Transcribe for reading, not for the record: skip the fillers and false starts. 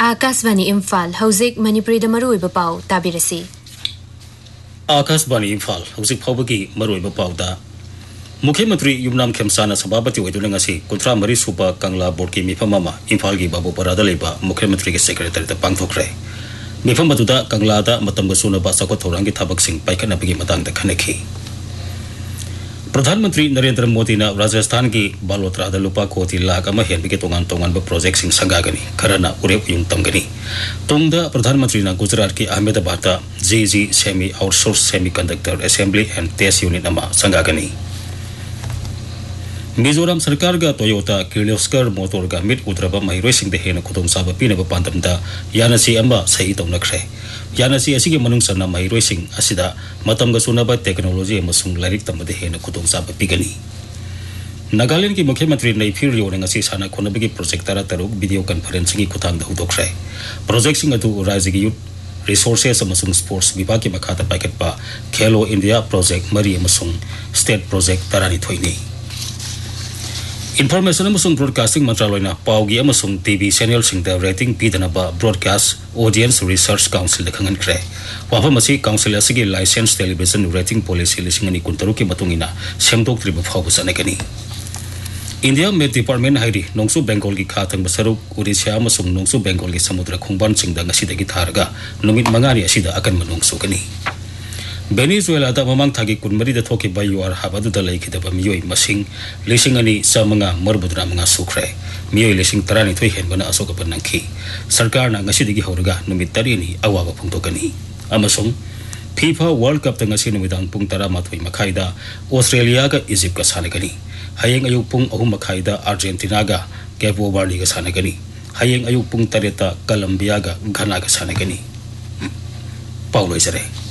आकाशवाणी इम्फाल हौजिक मणिपुरी मरुइब पाउ ताबिरसी आकाशवाणी इम्फाल हौजिक फाउबगी मरुइब पाउदा मुख्यमंत्री युमनाम खेमसाना सभापति ओइदुना ngasi कुंत्रा मरी सुबा कंगला बोर्ड की मिफम मा इम्फाल की बाबूपरादा लेबा मुख्यमंत्री के सेक्रेटरी ता पांगथोखरे मिफम बदुदा कंगलादा मतम गसुना बासा को थोरांगी थाबक सिंह पाइखनबगी मतंग दा खनेखी प्रधानमंत्री नरेंद्र मोदी ने राजस्थान की बालोतरा लुपा कोटी लाख हेनबी तोान तोान प्रोजेक्ट संगागनी खरना उरेप यूं तमगनी तोंग प्रधानमंत्री ने गुजरात की Ahmedabad G semi outsource semi conductor assembly and test unit संगागनी Mizoram सरकार का टोयोटा किर्लोस्कर मोटर का मिट उद्रब महिरोइसिंग हेन खुदोंचाब पीनब पांदमदा यानसी सही तौनख्रे यानसी असिगे मनुंगसना महिरोइसिंग असिदा मतमगा सुनब टेक्नोलॉजी अमसुंग लाइरिक तमदे हेन खुदोंचाब पीगनी नागालैंड की मुख्यमंत्री नईफिर योने साना खोनबगी प्रोजेक्ट तारा तरुक वीडियो कॉन्फ्रेंसिंग की खुतांग हुदोख्रे प्रोजेक्ट राज्य की यूथ रिसोर्सेस स्पोर्ट्स विभाग की मखाता पाइकटपा खेलो इंडिया प्रोजेक्ट मरी स्टेट प्रोजेक्ट तारानी थोइनी इन्फॉर्मेशन ब्रॉडकास्टिंग मंत्रालय पाउगी TV channel rating पीदनब broadcast audience research council खंगनख्रे वाफम council की लाइसेंस टेलीविजन रेटिंग पॉलिसी 2013 की सेमदोक्ट्रिब फाउब चनगनी इंडिया मेट डिपार्टमेंट हाइरी नोंसू बेंगल की खातंग सरुक उड़ीसा नोंसू बेंगल की समुद्र खोंबान थारगा नुमित मंगानी अकन नोंसुगनी वेनेजुएला ममांग थागी कुनमरी थोकीब यूआर हाबदुद लेखिदब मियोय मसिंग 2,935 सुख्रे मियोय 12,000 हेनबना अशोकप नंखी सरकार ngasiदगी हौरगा नुमित 3 अवाब फोंदोगनी अमसुंग फीफा वर्ल्ड कप तंगसी नुमिदांग पुंग 12 मखाइदा ऑस्ट्रेलिया का इजिप्ट का सानगनी हयेंग अयुक पुंग 3 मखाइदा अर्जेंटीना का केपो वर्डी का सानगनी हयेंग अयुक पुंग 3 कोलंबिया का घना का सानगनी पाउलोइजरे